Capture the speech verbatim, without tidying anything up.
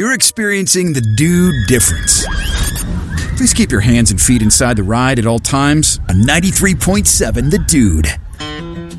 you're experiencing the Dude difference. Please keep your hands and feet inside the ride at all times on ninety-three point seven The Dude.